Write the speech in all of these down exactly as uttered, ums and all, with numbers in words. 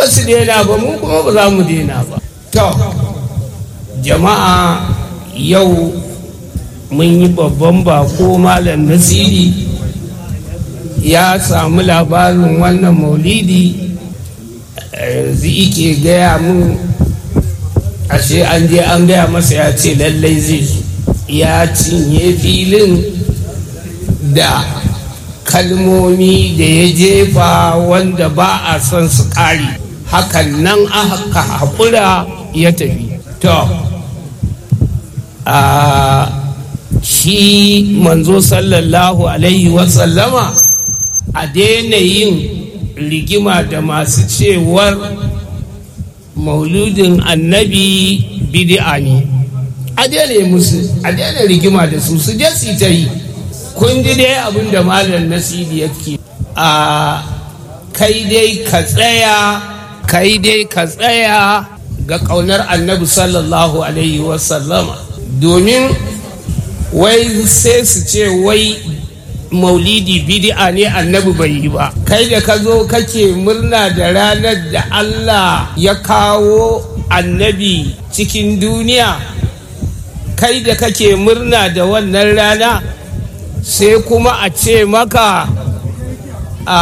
ba su daina ba, mu kuma ba za mu daina ba. To jama'a, yau mun yi babban bako Malam Nasiri ya samu labarin wannan maulidi, yanzu ike gaya mun ashe an je an gaya masa, ya ce lallai zai ya cinye filin da kalmomi da ya jefa wanda ba a son su ƙari, hakan nan aka haƙura ya tafi. To a shi manzo sallallahu alaihi wasallama a daina yin rigima da masu cewar mauludin annabi bid'a ne, a daina musu, a daina rigima da su, su je su ta yi. Kun ji dai abin da Malam Nasiri yake a kai dai ka tsaya, kai dai ka tsaya ga ƙaunar annabi sallallahu alaihi wasallama, domin wai sai su ce wai maulidi bid'a ne, annabi bai yi ba. Kai da ka zo kake murna da ranar da Allah ya kawo annabi cikin duniya, kai da kake murna da wannan rana, sai kuma a ce maka a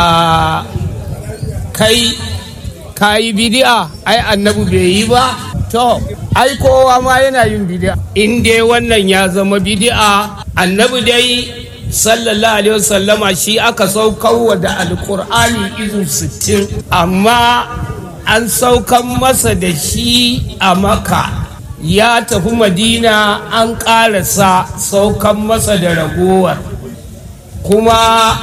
kai kayi bid'a, ai annabi bai yi ba. To ai kowa ma yana yin bid'a, in dai wannan ya zama bid'a. Annabi dai sallallahu alaihi wasallama shi aka saukarwa da alkur'ani izu sittin, amma an saukan masa da shi a Makka, ya tafi Madina an ƙarasa saukan masa da ragowar. Kuma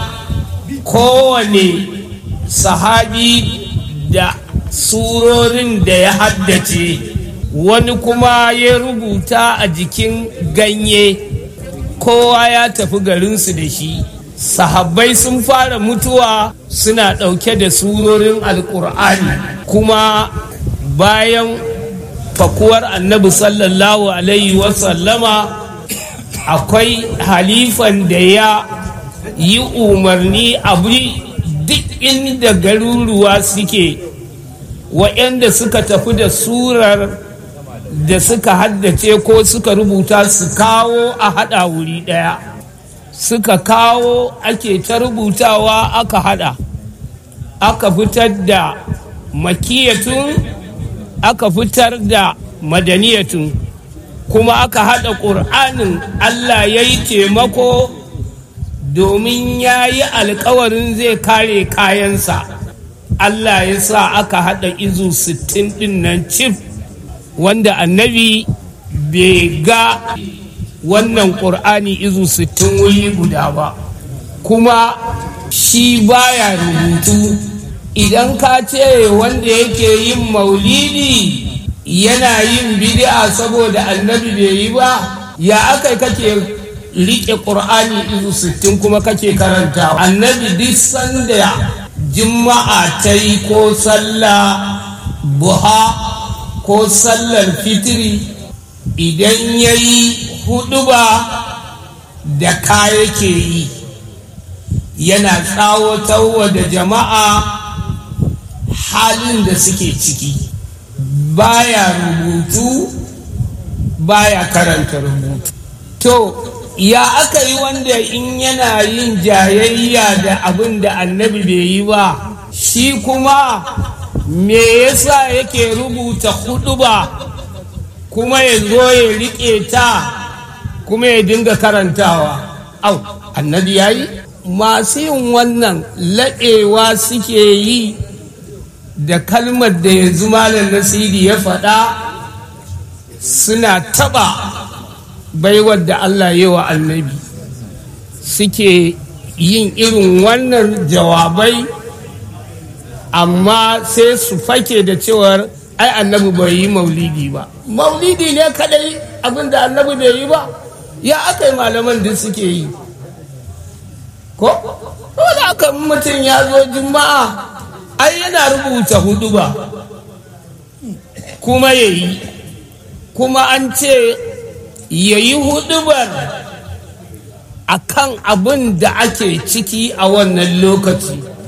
kowane sahabi da surorin da ya haddace, wani kuma ya rubuta a jikin ganye, kowa ya tafi garinsu da shi. Sahabbai sun fara mutuwa suna ɗauke da surorin alƙur'ani, kuma bayan fakuwar annabi sallallahu alaihi wasallama akwai halifan da ya yi umarni abu duk inda garuruwa suke, waɗanda suka tafi da surar da suka haddace ko suka rubuta su kawo a haɗa wuri ɗaya. Suka kawo, ake ta rubutawa, aka haɗa, aka fitar da makiyatun, aka fitar da madaniyatun, kuma aka haɗa ƙur'anin. Allah ya yi taimako domin ya yi alkawarin zai kare kayansa. Allah ya sa aka haɗa izu sittin ɗin nan cif, wanda annabi bai ga wannan ƙur'ani izu sittin wuri guda ba, kuma shi baya rubutu. Idan ka ce wanda yake yin maulidi yana yin bid'a saboda annabi bai yi ba, ya aka kake riƙe ƙur'ani izu sittin kuma kake karantawa? Annabi duk sanda juma'a ta yi ko sallah buha ko sallar fitiri, idan ya yi huɗuba da ka yake yi, yana tsawatarwa da jama'a halin da suke ciki, baya rubutu, baya karanta rubutu. To ya aka yi wanda in yana yin jayayya da abin da annabi bai yi ba, shi kuma me yasa yake rubuta huɗuba kuma ya zo ya riƙe ta kuma ya dinga karantawa? Au, annabi ya yi? Masu yin wannan laɗewa suke yi da kalmar da yanzu Malam Nasiri ya faɗa, suna taɓa baiwar da Allah yi wa annabi, suke yin irin wannan jawabai, amma sai su fake da cewar ai annabi bai yi maulidi ba. Maulidi ne kadai abinda annabi bai yi ba? Ya aka yi malaman duk suke yi ko? Dole aka mutum ya zo juma'a ai yana rubuta hudu ba kuma ya yi, kuma an ce ya yi hudubar a kan abin da ake ciki a wannan lokaci.